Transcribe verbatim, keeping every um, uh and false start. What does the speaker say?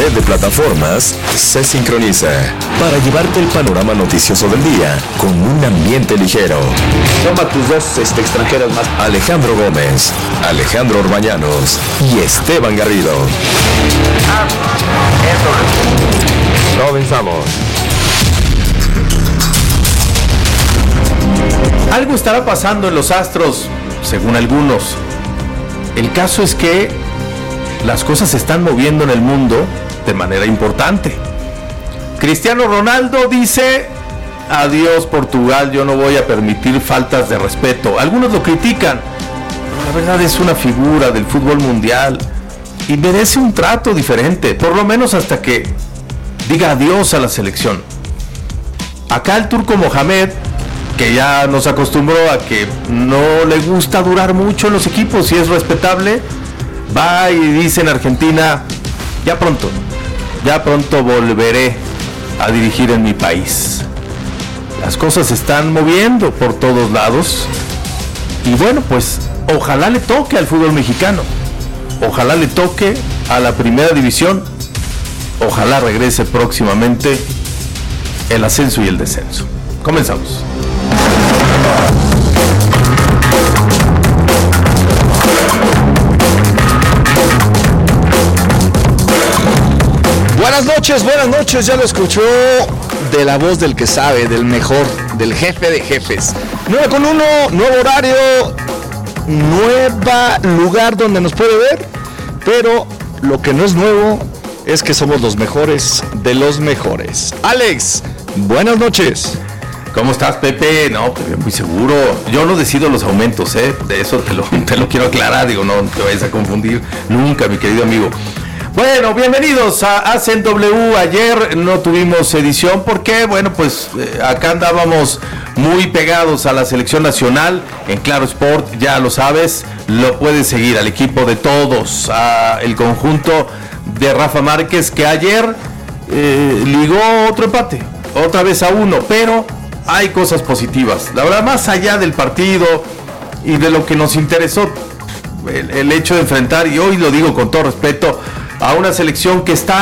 red de plataformas se sincroniza para llevarte el panorama noticioso del día con un ambiente ligero. Toma tus dos este, extranjeros más. Alejandro Gómez, Alejandro Orbañanos y Esteban Garrido. Comenzamos. Algo estará pasando en los Astros, según algunos. El caso es que las cosas se están moviendo en el mundo de manera importante. Cristiano Ronaldo dice: adiós Portugal, yo no voy a permitir faltas de respeto. Algunos lo critican, pero la verdad es una figura del fútbol mundial y merece un trato diferente, por lo menos hasta que diga adiós a la selección. Acá el turco Mohamed, que ya nos acostumbró a que no le gusta durar mucho en los equipos y es respetable, va y dice en Argentina: ya pronto, ya pronto volveré a dirigir en mi país. Las cosas se están moviendo por todos lados y bueno, pues ojalá le toque al fútbol mexicano, ojalá le toque a la primera división, ojalá regrese próximamente el ascenso y el descenso. Comenzamos. Buenas noches, buenas noches, ya lo escuchó de la voz del que sabe, del mejor, del jefe de jefes. nueve con uno, nuevo horario, nueva lugar donde nos puede ver, pero lo que no es nuevo es que somos los mejores de los mejores. Alex, buenas noches. ¿Cómo estás, Pepe? No, pues muy seguro. Yo no decido los aumentos, ¿eh? De eso te lo, te lo quiero aclarar, digo, no te vayas a confundir nunca, mi querido amigo. Bueno, bienvenidos a A C N W. Ayer no tuvimos edición porque, bueno, pues eh, acá andábamos muy pegados a la selección nacional. En Claro Sport, ya lo sabes, lo puedes seguir al equipo de todos, a el conjunto de Rafa Márquez, que ayer eh, ligó otro empate, otra vez a uno, pero hay cosas positivas. La verdad, más allá del partido y de lo que nos interesó, el, el hecho de enfrentar, y hoy lo digo con todo respeto, a una selección que está